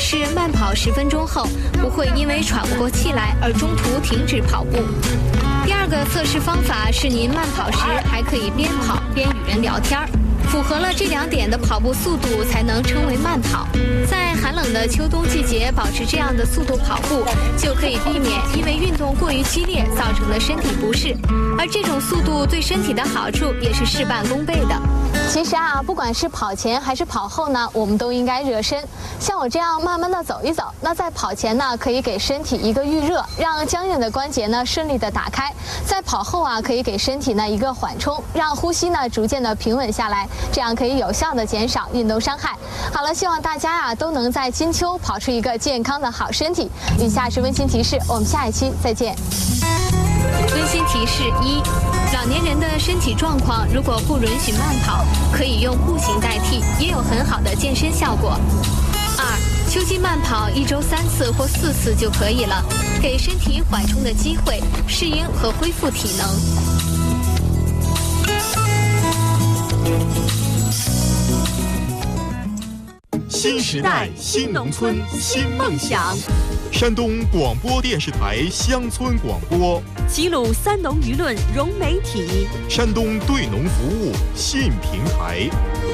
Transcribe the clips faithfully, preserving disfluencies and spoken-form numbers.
是慢跑十分钟后不会因为喘不过气来而中途停止跑步。第二个测试方法是您慢跑时还可以边跑边与人聊天，符合了这两点的跑步速度才能称为慢跑。在寒冷的秋冬季节保持这样的速度跑步，就可以避免因为运动过于激烈造成的身体不适，而这种速度对身体的好处也是事半功倍的。其实啊，不管是跑前还是跑后呢，我们都应该热身。像我这样慢慢的走一走，那在跑前呢，可以给身体一个预热，让僵硬的关节呢顺利的打开；在跑后啊，可以给身体呢一个缓冲，让呼吸呢逐渐的平稳下来，这样可以有效的减少运动伤害。好了，希望大家啊都能在金秋跑出一个健康的好身体。以下是温馨提示，我们下一期再见。温馨提示一：老年人的身体状况如果不允许慢跑，可以用步行代替，也有很好的健身效果。二、秋季慢跑一周三次或四次就可以了，给身体缓冲的机会，适应和恢复体能。 新时代，新农村，新梦想。山东广播电视台乡村广播， 齐鲁三农舆论融媒体， 山东对农服务新平台。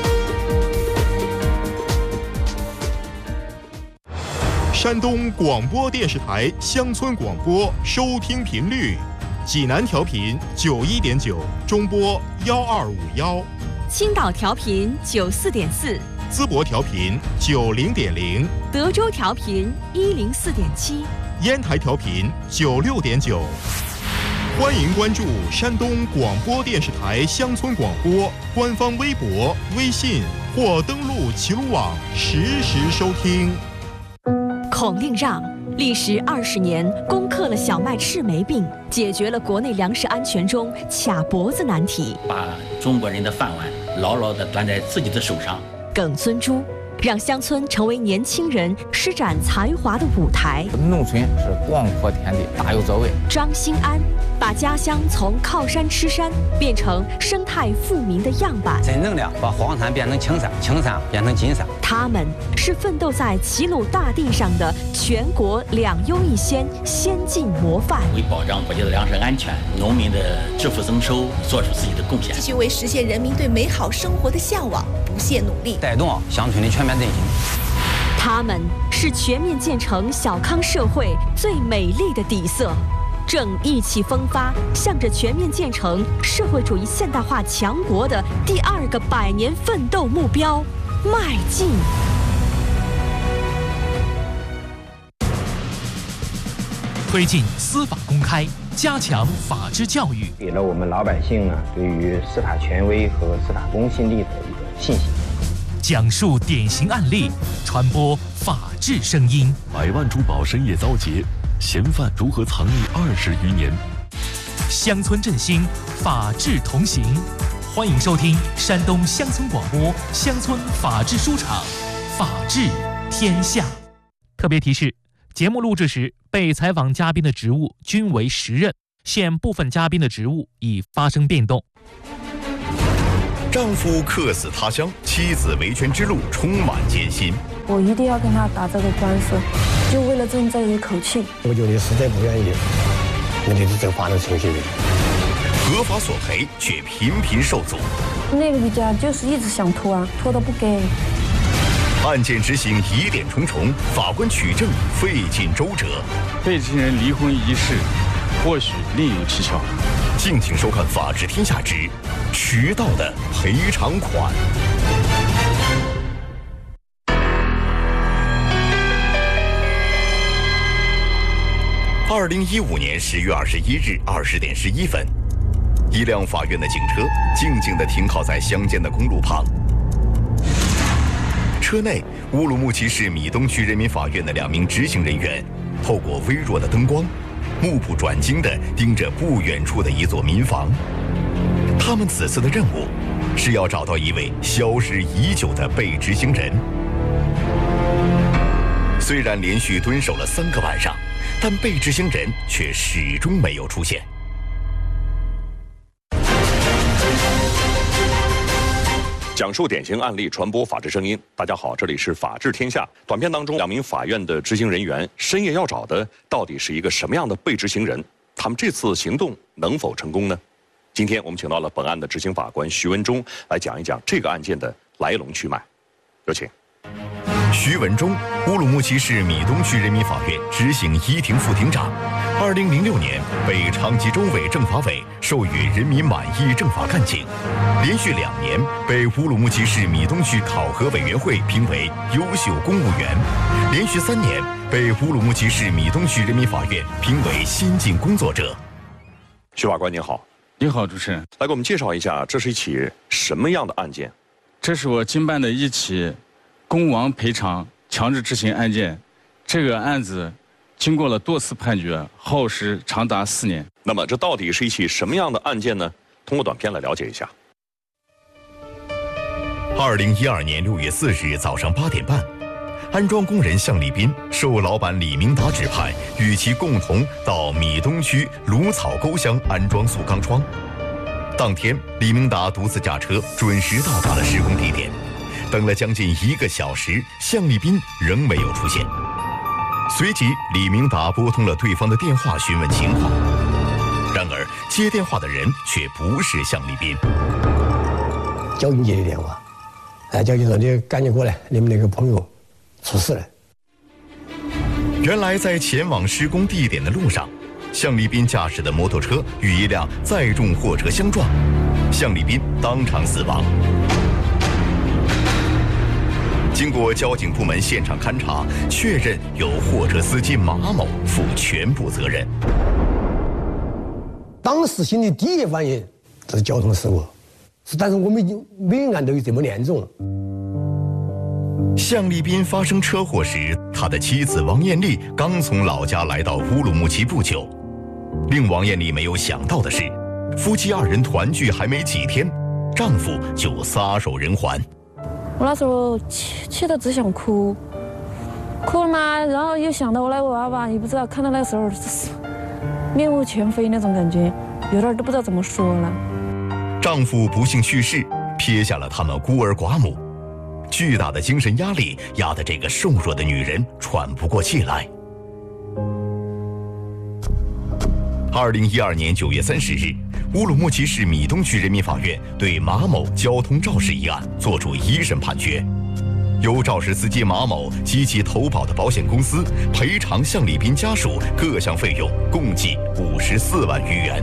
山东广播电视台乡村广播收听频率：济南调频九一点九，中波幺二五幺； 青岛调频九四点四。 淄博调频九零点零， 德州调频一零四点七， 烟台调频九六点九。欢迎关注山东广播电视台乡村广播官方微博、微信或登录齐鲁网实时收听。 孔令让历时二十年，攻克了小麦赤霉病，解决了国内粮食安全中卡脖子难题， 把中国人的饭碗牢牢地端在自己的手上。 耿尊珠让乡村成为年轻人施展才华的舞台。 农村是广阔天地，大有作为。 张新安把家乡从靠山吃山变成生态富民的样板， 真正的把荒山变成青山，青山变成金山。 他们是奋斗在齐鲁大地上的全国两优一先先进模范， 为保障国家的粮食安全、农民的致富增收做出自己的贡献， 继续为实现人民对美好生活的向往不懈努力， 带动乡村的全面振兴。 他们是全面建成小康社会最美丽的底色，正意气风发，向着全面建成社会主义现代化强国的第二个百年奋斗目标迈进。 推进司法公开，加强法治教育， 给了我们老百姓呢对于司法权威和司法公信力的一个信心。 讲述典型案例，传播法治声音。 百万珠宝深夜遭劫，嫌犯如何藏匿二十余年？ 乡村振兴，法治同行。欢迎收听山东乡村广播乡村法治书场，法治天下。特别提示：节目录制时，被采访嘉宾的职务均为实任，现部分嘉宾的职务已发生变动。 丈夫客死他乡，妻子维权之路充满艰辛。 我一定要跟他打这个官司，就为了争这一口气。 我觉得实在不愿意，那就是这法律程序里。 合法索赔却频频受阻。 那个家就是一直想拖啊，拖到不给。 案件执行疑点重重，法官取证费尽周折。 被执行人离婚一事，或许另有蹊跷。 敬请收看《法治天下之迟到的赔偿款》。二零一五年十月二十一日二十点十一分，一辆法院的警车静静地停靠在乡间的公路旁。车内，乌鲁木齐市米东区人民法院的两名执行人员，透过微弱的灯光，目不转睛地盯着不远处的一座民房。他们此次的任务是要找到一位消失已久的被执行人。虽然连续蹲守了三个晚上，但被执行人却始终没有出现。 讲述典型案例，传播法治声音。大家好，这里是法治天下。短片当中，两名法院的执行人员深夜要找的到底是一个什么样的被执行人？他们这次行动能否成功呢？今天我们请到了本案的执行法官徐文忠来讲一讲这个案件的来龙去脉。有请。 徐文忠，乌鲁木齐市米东区人民法院执行一庭副庭长。二零零六年被长吉州委政法委授予人民满意政法干警，连续两年被乌鲁木齐市米东区考核委员会评为优秀公务员，连续三年被乌鲁木齐市米东区人民法院评为先进工作者。 徐法官您好。 你好，主持人。 来给我们介绍一下，这是一起什么样的案件？ 这是我经办的一起公亡赔偿强制执行案件，这个案子经过了多次判决，耗时长达四年。 那么这到底是一起什么样的案件呢？通过短片来了解一下。 二零一二年六月四日早上八点半，安装工人向立斌受老板李明达指派，与其共同到米东区芦草沟乡安装塑钢窗。当天，李明达独自驾车准时到达了施工地点，等了将近一个小时，向立斌仍没有出现。随即，李明达拨通了对方的电话询问情况，然而接电话的人却不是向立斌。 交警接的电话，哎，交警说你赶紧过来，你们那个朋友出事了。 原来在前往施工地点的路上，向立斌驾驶的摩托车与一辆载重货车相撞，向立斌当场死亡。经过交警部门现场勘查，确认由货车司机马某负全部责任。 当时心里第一反应这是交通事故，但是我们已经没按到这么严重。 向立斌发生车祸时，他的妻子王艳丽刚从老家来到乌鲁木齐不久。令王艳丽没有想到的是，夫妻二人团聚还没几天，丈夫就撒手人寰。 我那时候气气得只想哭，哭了嘛，然后又想到我那个娃娃，也不知道看到那时候是面目全非那种感觉，有点都不知道怎么说了。 丈夫不幸去世，撇下了他们孤儿寡母，巨大的精神压力压得这个瘦弱的女人喘不过气来。二零一二年九月三十日，乌鲁木齐市米东区人民法院对马某交通肇事一案作出一审判决，由肇事司机马某及其投保的保险公司赔偿向立斌家属各项费用共计五十四万余元。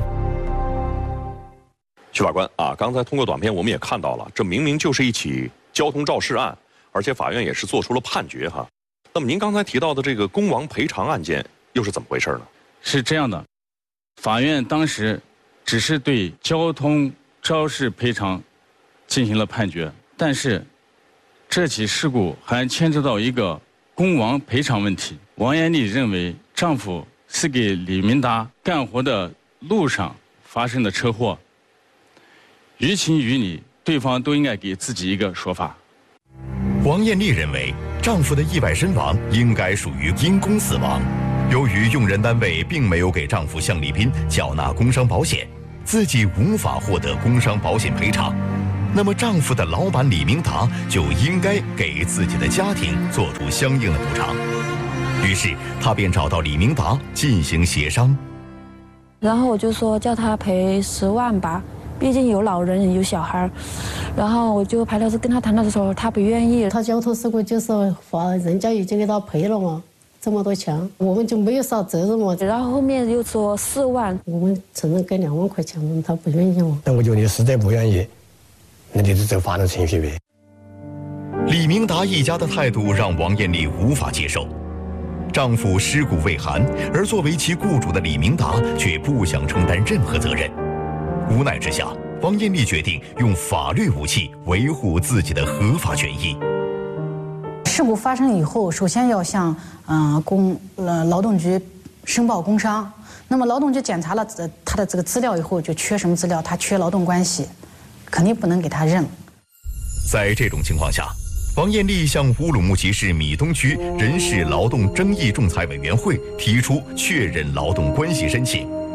徐法官啊，刚才通过短片我们也看到了，这明明就是一起交通肇事案，而且法院也是做出了判决哈。那么您刚才提到的这个公亡赔偿案件又是怎么回事呢？ 是这样的，法院当时只是对交通肇事赔偿进行了判决，但是这起事故还牵扯到一个公亡赔偿问题。王艳丽认为丈夫是给李明达干活的路上发生的车祸，于情于理，对方都应该给自己一个说法。 王艳丽认为，丈夫的意外身亡应该属于因公死亡。由于用人单位并没有给丈夫向立斌缴纳工伤保险，自己无法获得工伤保险赔偿，那么丈夫的老板李明达就应该给自己的家庭做出相应的补偿。于是她便找到李明达进行协商。 然后我就说叫他赔十万吧，毕竟有老人有小孩。然后我就排料师跟他谈的时候，他不愿意。 他交通事故就是法人家已经给他赔了嘛。这么多钱，我们就没有啥责任嘛。 然后后面又说四万， 我们只能给两万块钱，他不愿意嘛。 那我觉得你实在不愿意，那就是走法律程序呗。 李明达一家的态度让王艳丽无法接受，丈夫尸骨未寒，而作为其雇主的李明达却不想承担任何责任。无奈之下，王艳丽决定用法律武器维护自己的合法权益。 事故发生以后，首先要向嗯、呃、工呃劳动局申报工伤。那么劳动局检查了他的这个资料以后，就缺什么资料，他缺劳动关系，肯定不能给他认。 在这种情况下，王艳丽向乌鲁木齐市米东区人事劳动争议仲裁委员会提出确认劳动关系申请。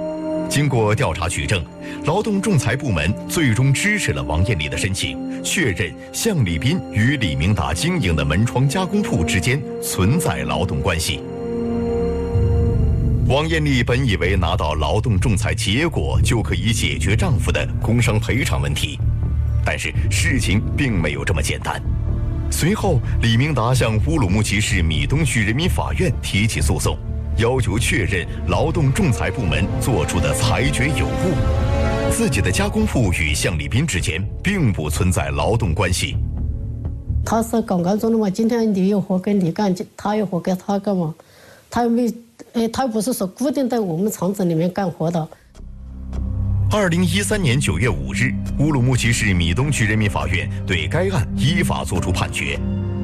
经过调查取证，劳动仲裁部门最终支持了王艳丽的申请，确认向礼斌与李明达经营的门窗加工铺之间存在劳动关系。王艳丽本以为拿到劳动仲裁结果就可以解决丈夫的工伤赔偿问题，但是事情并没有这么简单。随后，李明达向乌鲁木齐市米东区人民法院提起诉讼，要求确认劳动仲裁部门作出的裁决有误，自己的加工铺与向礼斌之间并不存在劳动关系。 他是刚刚做的嘛，今天你有活给你干，他有活给他干嘛？他又没，哎，他不是说固定在我们厂子里面干活的。 二零一三年九月五日，乌鲁木齐市米东区人民法院对该案依法作出判决，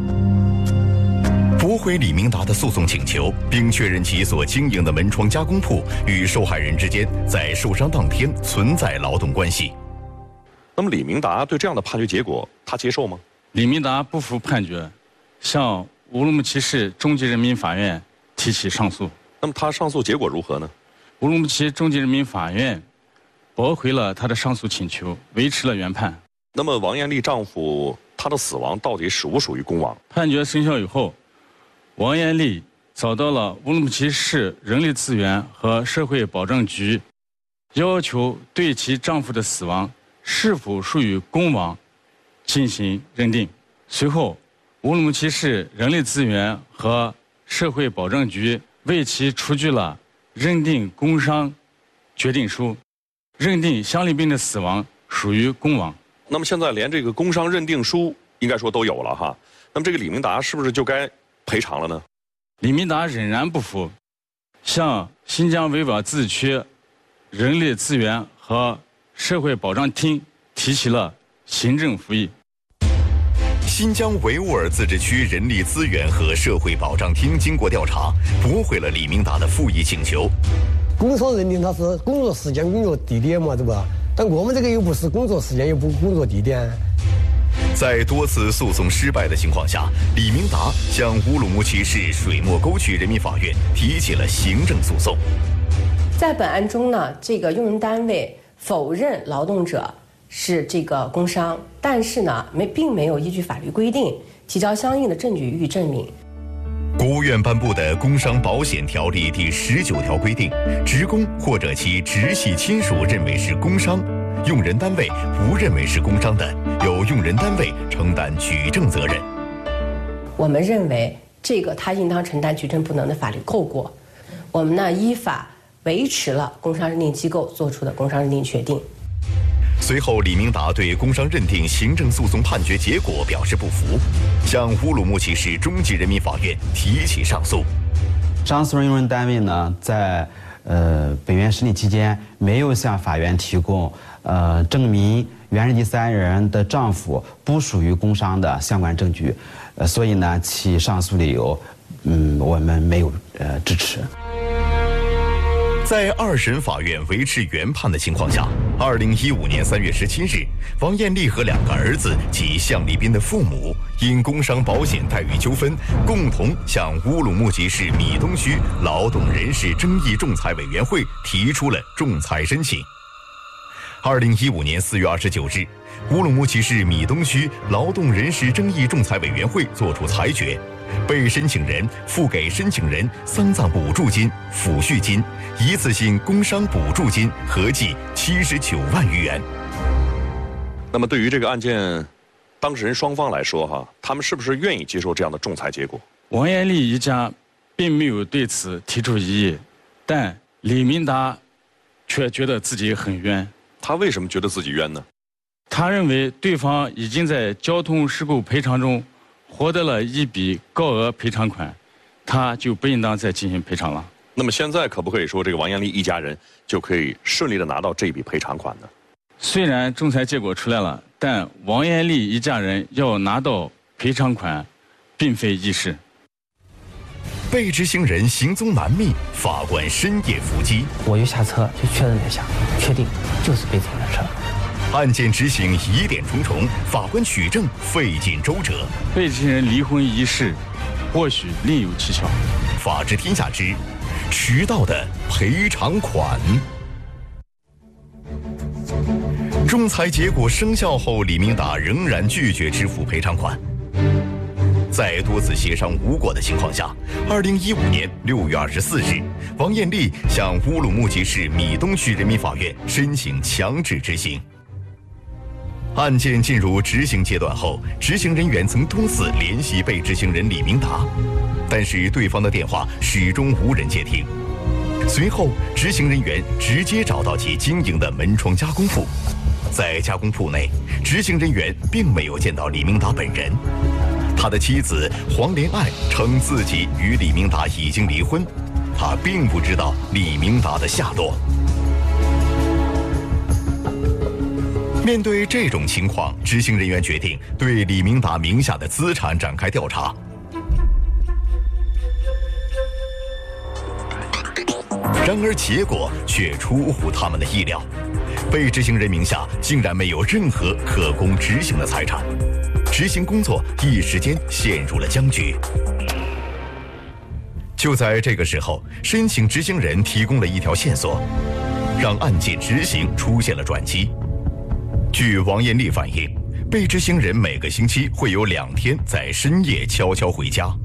驳回李明达的诉讼请求，并确认其所经营的门窗加工铺与受害人之间在受伤当天存在劳动关系。 那么，李明达对这样的判决结果，他接受吗？ 李明达不服判决，向乌鲁木齐市中级人民法院提起上诉。 那么，他上诉结果如何呢？ 乌鲁木齐中级人民法院驳回了他的上诉请求，维持了原判。 那么，王艳丽丈夫他的死亡到底属不属于公亡？ 判决生效以后，王艳丽找到了乌鲁木齐市人力资源和社会保障局，要求对其丈夫的死亡是否属于公亡进行认定。随后，乌鲁木齐市人力资源和社会保障局为其出具了认定工伤决定书，认定向礼斌的死亡属于公亡。 那么现在连这个工伤认定书应该说都有了哈，那么这个李明达是不是就该赔偿了呢？ 李明达仍然不服，向新疆维吾尔自治区人力资源和社会保障厅提起了行政复议。 新疆维吾尔自治区人力资源和社会保障厅经过调查，驳回了李明达的复议请求。 工伤认定它是工作时间、工作地点嘛，对吧？但我们这个又不是工作时间，又不是工作地点。 在多次诉讼失败的情况下，李明达向乌鲁木齐市水墨沟区人民法院提起了行政诉讼。 在本案中呢，这个用人单位否认劳动者是这个工伤，但是呢，没并没有依据法律规定提交相应的证据予以证明。 国务院颁布的《工伤保险条例》第十九条规定，职工或者其直系亲属认为是工伤，用人单位不认为是工伤的，由用人单位承担举证责任。 我们认为这个他应当承担举证不能的法律后果。我们呢依法维持了工伤认定机构作出的工伤认定决定。 随后，李明达对工伤认定行政诉讼判决结果表示不服，向乌鲁木齐市中级人民法院提起上诉。 上诉人用人单位呢，在呃本院审理期间没有向法院提供呃证明原认第三人的丈夫不属于工伤的相关证据，呃，所以呢，其上诉理由，嗯，我们没有呃支持。 在二审法院维持原判的情况下，二零一五年三月十七日，王艳丽和两个儿子及向礼斌的父母因工伤保险待遇纠纷，共同向乌鲁木齐市米东区劳动人事争议仲裁委员会提出了仲裁申请。二零一五年四月二十九日，乌鲁木齐市米东区劳动人事争议仲裁委员会作出裁决，被申请人付给申请人丧葬补助金、抚恤金、一次性工伤补助金合计七十九万余元。 那么，对于这个案件当事人双方来说，哈，他们是不是愿意接受这样的仲裁结果？ 王艳丽一家并没有对此提出异议，但李明达却觉得自己很冤。 他为什么觉得自己冤呢？ 他认为对方已经在交通事故赔偿中获得了一笔高额赔偿款，他就不应当再进行赔偿了。 那么现在可不可以说这个王艳丽一家人就可以顺利的拿到这笔赔偿款呢？ 虽然仲裁结果出来了，但王艳丽一家人要拿到赔偿款，并非易事。 被执行人行踪难觅，法官深夜伏击。 我就下车就确认了一下，确定就是被撞的车。 案件执行疑点重重，法官取证费尽周折。 被执行人离婚一事，或许另有蹊跷。 法治天下之迟到的赔偿款。 仲裁结果生效后，李明达仍然拒绝支付赔偿款。在多次协商无果的情况下，二零一五年六月二十四日，王艳丽向乌鲁木齐市米东区人民法院申请强制执行。案件进入执行阶段后，执行人员曾多次联系被执行人李明达，但是对方的电话始终无人接听。随后，执行人员直接找到其经营的门窗加工铺，在加工铺内，执行人员并没有见到李明达本人。他的妻子黄连爱称自己与李明达已经离婚，他并不知道李明达的下落。面对这种情况，执行人员决定对李明达名下的资产展开调查。然而结果却出乎他们的意料，被执行人名下竟然没有任何可供执行的财产。执行工作一时间陷入了僵局。就在这个时候，申请执行人提供了一条线索，让案件执行出现了转机。据王艳丽反映，被执行人每个星期会有两天在深夜悄悄回家。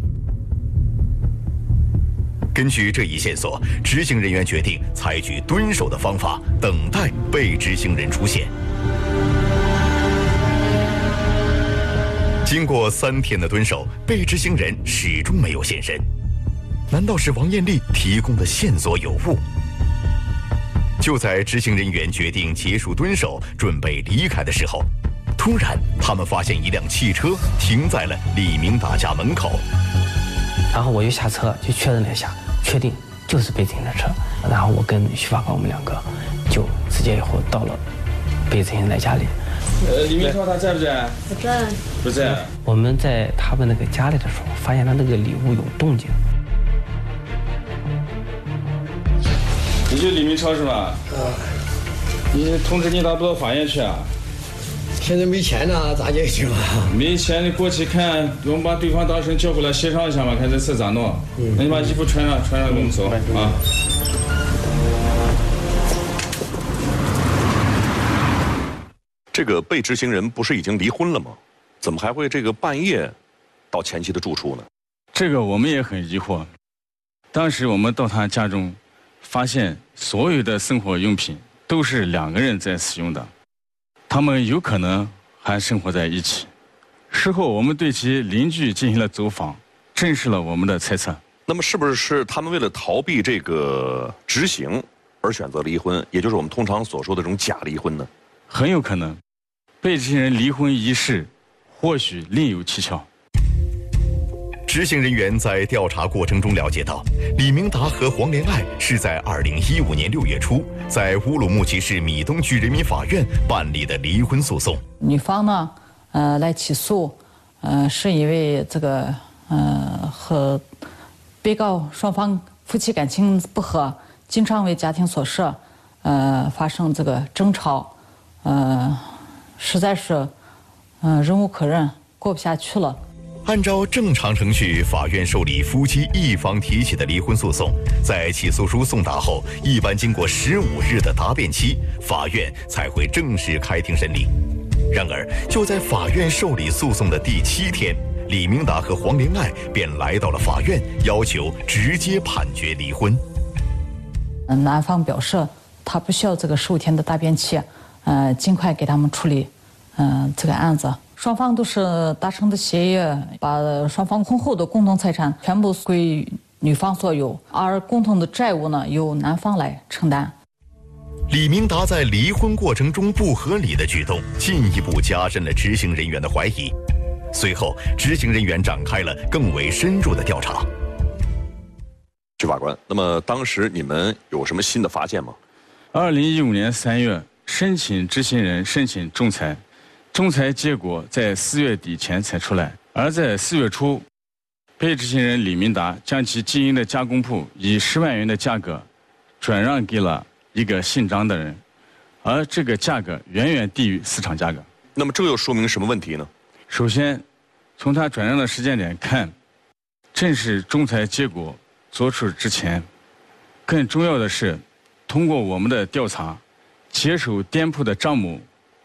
根据这一线索，执行人员决定采取蹲守的方法，等待被执行人出现。经过三天的蹲守，被执行人始终没有现身。难道是王艳丽提供的线索有误？就在执行人员决定结束蹲守，准备离开的时候，突然他们发现一辆汽车停在了李明达家门口。 然后我就下车去确认了一下，确定就是被停的车。然后我跟徐法官我们两个就直接以后到了被执行人的家里。 呃，李明超他在不在？ 不在。 不在。 我们在他们那个家里的时候，发现他那个礼物有动静。 你就李明超是吧？ 啊。 你通知你咋不到法院去啊？ 现在没钱了，咋解决嘛？ 没钱，你过去看，我们把对方当事人叫过来协商一下嘛，看这事咋弄。嗯。那你把衣服穿上，穿上跟我们走啊。 这个被执行人不是已经离婚了吗？怎么还会这个半夜到前妻的住处呢？ 这个我们也很疑惑。当时我们到他家中，发现所有的生活用品都是两个人在使用的，他们有可能还生活在一起。事后我们对其邻居进行了走访，证实了我们的猜测。 那么是不是他们为了逃避这个执行而选择离婚，也就是我们通常所说的这种假离婚呢？ 很有可能。被执行人离婚一事，或许另有蹊跷。 执行人员在调查过程中了解到，李明达和黄连爱是在二零一五年六月初，在乌鲁木齐市米东区人民法院办理的离婚诉讼。 女方呢，呃，来起诉，呃，是因为这个，呃，和被告双方夫妻感情不和，经常为家庭琐事，呃，发生这个争吵，呃。实在是，嗯、呃，忍无可忍，过不下去了。 按照正常程序，法院受理夫妻一方提起的离婚诉讼，在起诉书送达后，一般经过十五日的答辩期，法院才会正式开庭审理。然而，就在法院受理诉讼的第七天，李明达和黄连爱便来到了法院，要求直接判决离婚。 男方表示，他不需要这个十五天的答辩期。呃，尽快给他们处理，嗯、呃，这个案子。双方都是达成的协议，把双方婚后的共同财产全部归女方所有，而共同的债务呢由男方来承担。 李明达在离婚过程中不合理的举动，进一步加深了执行人员的怀疑。随后，执行人员展开了更为深入的调查。 徐法官，那么当时你们有什么新的发现吗？ 二零一五年三月。申请执行人申请仲裁，仲裁结果在四月底前才出来。而在四月初，被执行人李明达将其经营的加工铺以十万元的价格转让给了一个姓张的人，而这个价格远远低于市场价格。 那么这又说明什么问题呢？ 首先，从他转让的时间点看，正是仲裁结果作出之前。更重要的是，通过我们的调查。接手店铺的张某，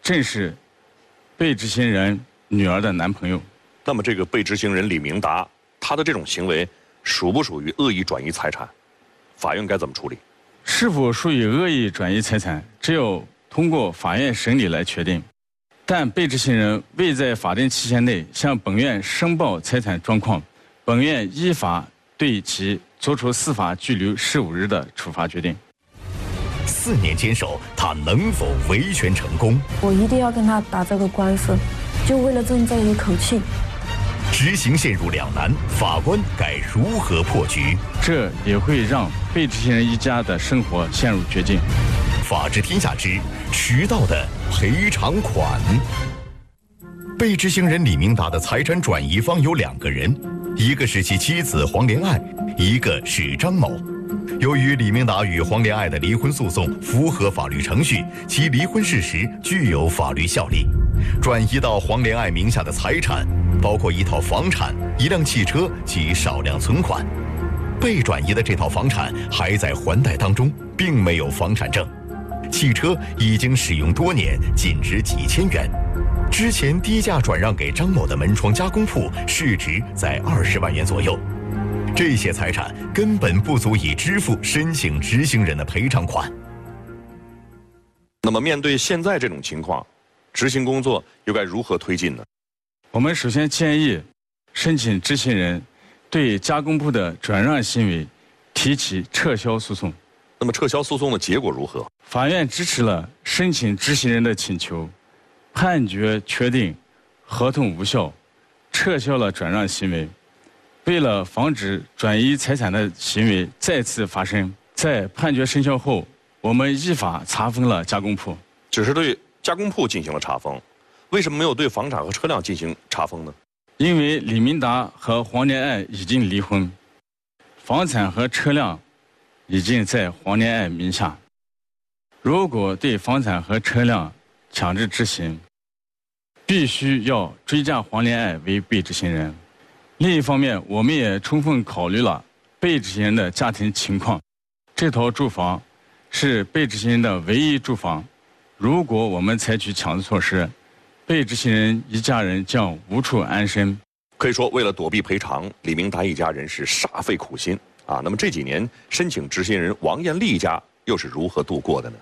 正是被执行人女儿的男朋友。 那么这个被执行人李明达，他的这种行为属不属于恶意转移财产？法院该怎么处理？ 是否属于恶意转移财产，只有通过法院审理来确定。但被执行人未在法定期限内向本院申报财产状况，本院依法对其作出司法拘留十五日的处罚决定。 四年坚守，他能否维权成功？ 我一定要跟他打这个官司，就为了争这一口气。 执行陷入两难，法官该如何破局？ 这也会让被执行人一家的生活陷入绝境。 法治天下之迟到的赔偿款。被执行人李明达的财产转移方有两个人，一个是其妻子黄连爱，一个是张某。由于李明达与黄连爱的离婚诉讼符合法律程序，其离婚事实具有法律效力。转移到黄连爱名下的财产包括一套房产、一辆汽车及少量存款。被转移的这套房产还在还贷当中，并没有房产证。汽车已经使用多年，仅值几千元。之前低价转让给张某的门窗加工铺，市值在二十万元左右。这些财产根本不足以支付申请执行人的赔偿款。 那么，面对现在这种情况，执行工作又该如何推进呢？ 我们首先建议申请执行人对加工铺的转让行为提起撤销诉讼。 那么，撤销诉讼的结果如何？ 法院支持了申请执行人的请求，判决确定合同无效，撤销了转让行为。为了防止转移财产的行为再次发生，在判决生效后，我们依法查封了加工铺。 只是对加工铺进行了查封，为什么没有对房产和车辆进行查封呢？ 因为李明达和黄连爱已经离婚，房产和车辆已经在黄连爱名下。如果对房产和车辆强制执行，必须要追加黄连爱为被执行人。另一方面，我们也充分考虑了被执行人的家庭情况。这套住房是被执行人的唯一住房，如果我们采取强制措施，被执行人一家人将无处安身。 可以说，为了躲避赔偿，李明达一家人是煞费苦心啊。那么这几年，申请执行人王艳丽一家又是如何度过的呢？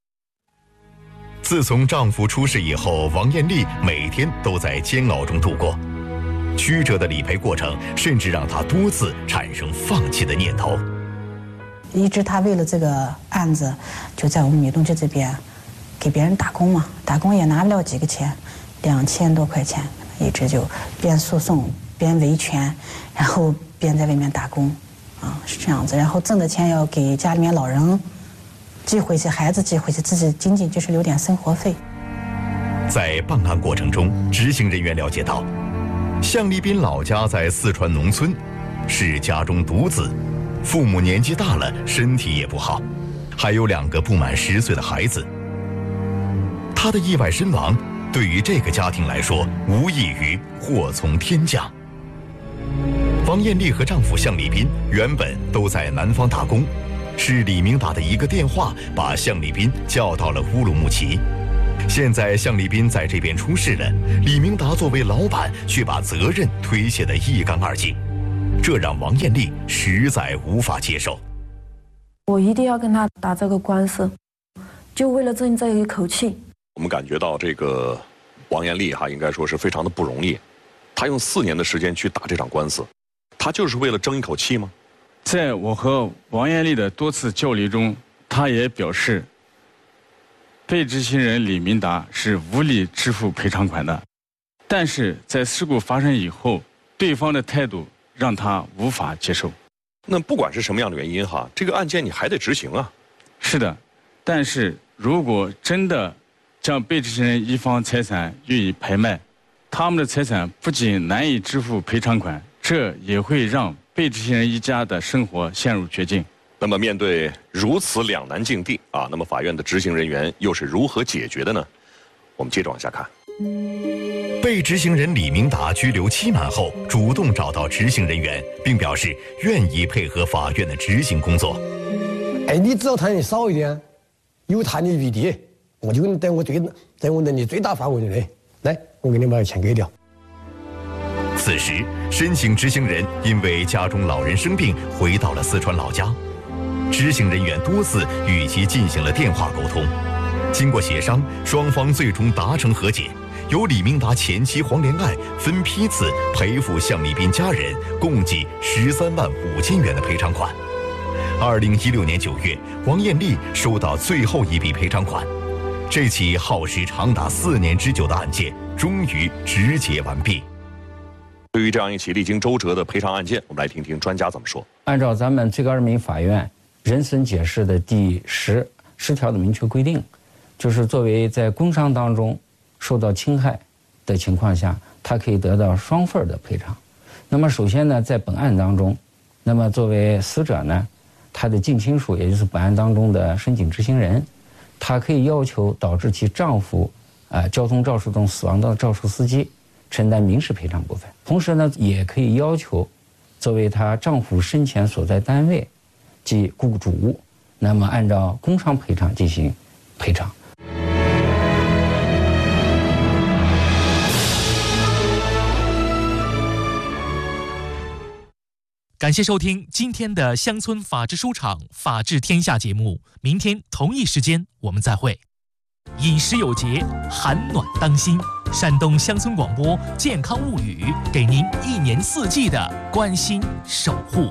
自从丈夫出事以后，王艳丽每天都在煎熬中度过。曲折的理赔过程，甚至让她多次产生放弃的念头。 一直她为了这个案子，就在我们米东区这边给别人打工嘛，打工也拿不了几个钱，两千多块钱，一直就边诉讼边维权，然后边在外面打工，啊，是这样子。然后挣的钱要给家里面老人寄回去，孩子寄回去，自己仅仅就是留点生活费。 在办案过程中，执行人员了解到，向立斌老家在四川农村，是家中独子，父母年纪大了，身体也不好，还有两个不满十岁的孩子。他的意外身亡，对于这个家庭来说，无异于祸从天降。王艳丽和丈夫向立斌原本都在南方打工，是李明达的一个电话把向立斌叫到了乌鲁木齐。现在向立斌在这边出事了，李明达作为老板却把责任推卸得一干二净，这让王艳丽实在无法接受。 我一定要跟他打这个官司，就为了争这一口气。 我们感觉到这个王艳丽哈，应该说是非常的不容易。她用四年的时间去打这场官司，她就是为了争一口气吗？ 在我和王艳丽的多次交流中，她也表示，被执行人李明达是无力支付赔偿款的，但是在事故发生以后，对方的态度让他无法接受。 那不管是什么样的原因哈，这个案件你还得执行啊。 是的，但是如果真的将被执行人一方财产予以拍卖，他们的财产不仅难以支付赔偿款，这也会让被执行人一家的生活陷入绝境。 那么面对如此两难境地啊，那么法院的执行人员又是如何解决的呢？我们接着往下看。 被执行人李明达拘留期满后，主动找到执行人员，并表示愿意配合法院的执行工作。 哎，你只要贪的少一点，有贪的余地， 我就在我最在我能力最大范围内，来，我给你把钱给掉。 此时，申请执行人因为家中老人生病，回到了四川老家。执行人员多次与其进行了电话沟通，经过协商，双方最终达成和解，由李明达前妻黄连爱分批次赔付向立斌家人共计十三万五千元的赔偿款。二零一六年九月，王艳丽收到最后一笔赔偿款。这起耗时长达四年之久的案件终于执结完毕。对于这样一起历经周折的赔偿案件，我们来听听专家怎么说。 按照咱们最高人民法院人审解释的第十十条的明确规定，就是作为在工伤当中受到侵害的情况下，他可以得到双份的赔偿。那么首先呢，在本案当中，那么作为死者呢，他的近亲属，也就是本案当中的申请执行人，他可以要求导致其丈夫啊、呃、交通肇事中死亡的肇事司机承担民事赔偿部分。同时呢，也可以要求作为她丈夫生前所在单位即雇主，那么按照工伤赔偿进行赔偿。 感谢收听今天的乡村法治书场法治天下节目，明天同一时间我们再会。饮食有节，寒暖当心。山东乡村广播健康物语，给您一年四季的关心守护。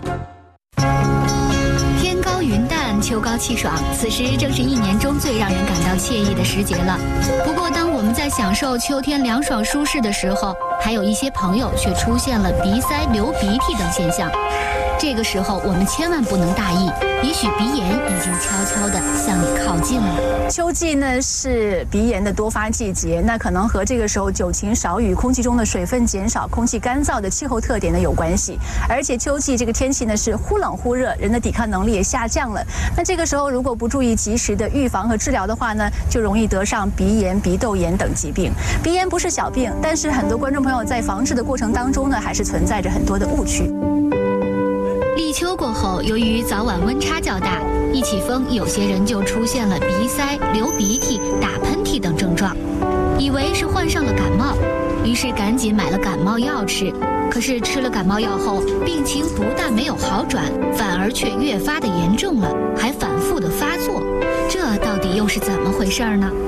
天高云淡，秋高气爽，此时正是一年中最让人感到惬意的时节了。不过，当我们在享受秋天凉爽舒适的时候，还有一些朋友却出现了鼻塞、流鼻涕等现象。这个时候，我们千万不能大意，也许鼻炎已经悄悄地向你靠近了。 秋季呢是鼻炎的多发季节，那可能和这个时候酒晴少雨、空气中的水分减少、空气干燥的气候特点呢有关系。而且秋季这个天气呢是忽冷忽热，人的抵抗能力也下降了。那这个时候如果不注意及时的预防和治疗的话呢，就容易得上鼻炎、鼻窦炎等疾病。鼻炎不是小病，但是很多观众朋友在防治的过程当中呢，还是存在着很多的误区。 立秋过后，由于早晚温差较大，一起风，有些人就出现了鼻塞、流鼻涕、打喷嚏等症状，以为是患上了感冒，于是赶紧买了感冒药吃。可是吃了感冒药后，病情不但没有好转，反而却越发的严重了，还反复的发作。这到底又是怎么回事呢？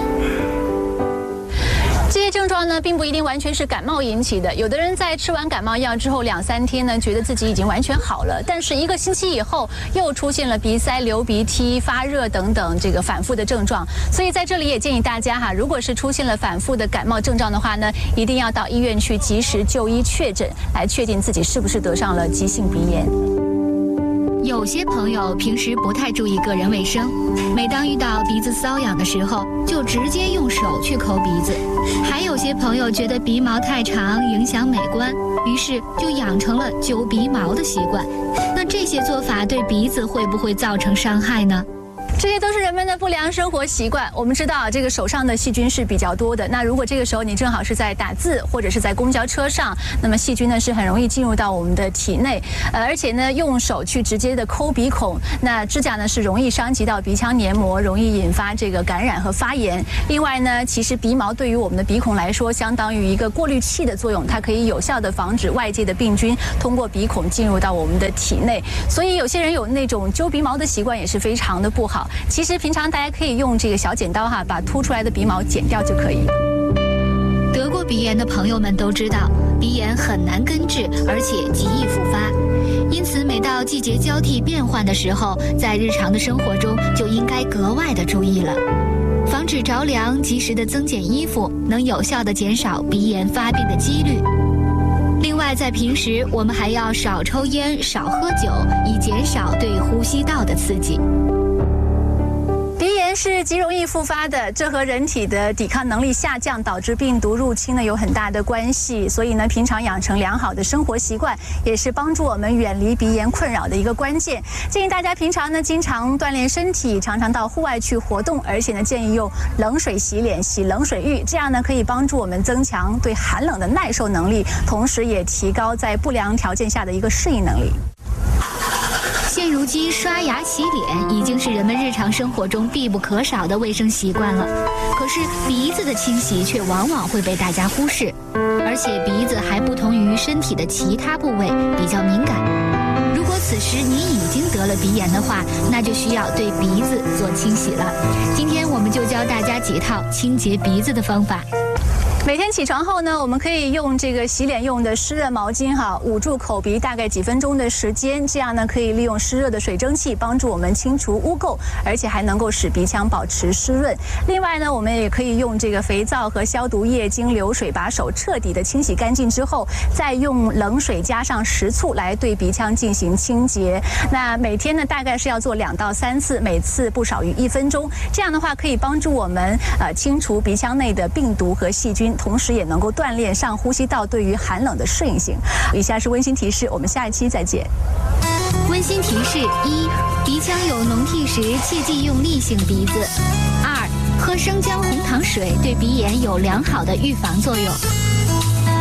这些症状呢，并不一定完全是感冒引起的。有的人在吃完感冒药之后两三天呢，觉得自己已经完全好了，但是一个星期以后又出现了鼻塞、流鼻涕、发热等等这个反复的症状。所以在这里也建议大家哈，如果是出现了反复的感冒症状的话呢，一定要到医院去及时就医确诊，来确定自己是不是得上了急性鼻炎。 有些朋友平时不太注意个人卫生，每当遇到鼻子瘙痒的时候，就直接用手去抠鼻子。还有些朋友觉得鼻毛太长影响美观，于是就养成了揪鼻毛的习惯。那这些做法对鼻子会不会造成伤害呢？ 这些都是人们的不良生活习惯。我们知道这个手上的细菌是比较多的，那如果这个时候你正好是在打字或者是在公交车上，那么细菌呢是很容易进入到我们的体内，呃，而且呢用手去直接的抠鼻孔，那指甲呢是容易伤及到鼻腔黏膜，容易引发这个感染和发炎。另外呢，其实鼻毛对于我们的鼻孔来说，相当于一个过滤器的作用，它可以有效的防止外界的病菌通过鼻孔进入到我们的体内。所以有些人有那种揪鼻毛的习惯也是非常的不好。其实平常大家可以用这个小剪刀哈，把凸出来的鼻毛剪掉就可以了。 得过鼻炎的朋友们都知道，鼻炎很难根治，而且极易复发。因此，每到季节交替变换的时候，在日常的生活中就应该格外的注意了，防止着凉，及时的增减衣服，能有效的减少鼻炎发病的几率。另外，在平时我们还要少抽烟、少喝酒，以减少对呼吸道的刺激。 鼻炎是极容易复发的，这和人体的抵抗能力下降导致病毒入侵呢有很大的关系。所以呢，平常养成良好的生活习惯，也是帮助我们远离鼻炎困扰的一个关键。建议大家平常呢经常锻炼身体，常常到户外去活动，而且呢建议用冷水洗脸、洗冷水浴，这样呢可以帮助我们增强对寒冷的耐受能力，同时也提高在不良条件下的一个适应能力。 现现如今，刷牙洗脸已经是人们日常生活中必不可少的卫生习惯了。可是鼻子的清洗却往往会被大家忽视，而且鼻子还不同于身体的其他部位，比较敏感。如果此时你已经得了鼻炎的话，那就需要对鼻子做清洗了。今天我们就教大家几套清洁鼻子的方法。 每天起床后呢，我们可以用这个洗脸用的湿热毛巾哈，捂住口鼻大概几分钟的时间，这样呢可以利用湿热的水蒸气帮助我们清除污垢，而且还能够使鼻腔保持湿润。另外呢，我们也可以用这个肥皂和消毒液经流水把手彻底的清洗干净之后，再用冷水加上食醋来对鼻腔进行清洁。那每天呢大概是要做两到三次，每次不少于一分钟。这样的话可以帮助我们呃清除鼻腔内的病毒和细菌。同时也能够锻炼上呼吸道对于寒冷的适应性。以下是温馨提示，我们下一期再见。 温馨提示：一、鼻腔有脓涕时，切忌用力擤鼻子；二、喝生姜红糖水对鼻炎有良好的预防作用。